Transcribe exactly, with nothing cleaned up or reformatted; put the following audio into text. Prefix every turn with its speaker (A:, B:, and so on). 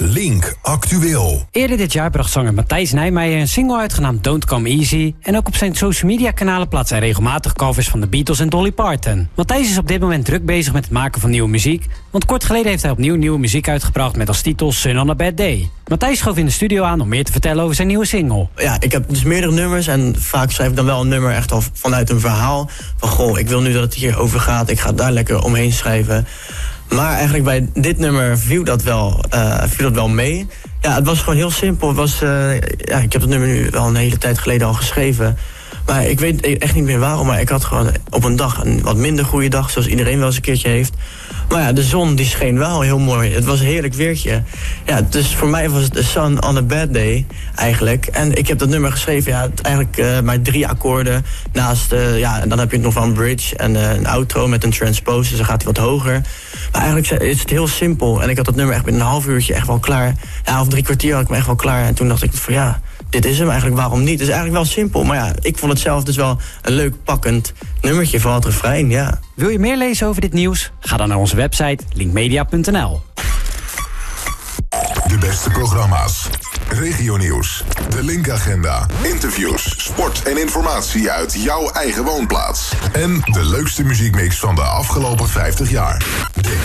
A: Link Actueel.
B: Eerder dit jaar bracht zanger Matthijs Nijmeijer een single uit genaamd Don't Come Easy. En ook op zijn social media kanalen plaatst hij regelmatig covers van de Beatles en Dolly Parton. Matthijs is op dit moment druk bezig met het maken van nieuwe muziek. Want kort geleden heeft hij opnieuw nieuwe muziek uitgebracht met als titel Sun on a Bad Day. Matthijs schoof in de studio aan om meer te vertellen over zijn nieuwe single.
C: Ja, ik heb dus meerdere nummers en vaak schrijf ik dan wel een nummer echt al vanuit een verhaal. Van goh, ik wil nu dat het hierover gaat, ik ga daar lekker omheen schrijven. Maar eigenlijk bij dit nummer viel dat wel, uh, viel dat wel mee. Ja, het was gewoon heel simpel. Het was, uh, ja, ik heb het nummer nu wel een hele tijd geleden al geschreven. Maar ik weet echt niet meer waarom. Maar ik had gewoon op een dag een wat minder goede dag, zoals iedereen wel eens een keertje heeft. Maar ja, de zon die scheen wel heel mooi. Het was een heerlijk weertje. Ja, dus voor mij was het The Sun on a Bad Day eigenlijk. En ik heb dat nummer geschreven, ja, eigenlijk uh, maar drie akkoorden. Naast, uh, ja, en dan heb je nog wel een bridge en uh, een outro met een transpose. Dus dan gaat hij wat hoger. Maar eigenlijk is het heel simpel. En ik had dat nummer echt binnen een half uurtje echt wel klaar. Ja, of drie kwartier had ik me echt wel klaar. En toen dacht ik van ja, dit is hem eigenlijk, waarom niet? Het is eigenlijk wel simpel, maar ja, ik vond het zelf dus wel een leuk pakkend nummertje van het refrein, ja.
B: Wil je meer lezen over dit nieuws? Ga dan naar onze website linkmedia punt n l.
A: De beste programma's, regionieuws, de Link-agenda, interviews, sport en informatie uit jouw eigen woonplaats. En de leukste muziekmix van de afgelopen vijftig jaar.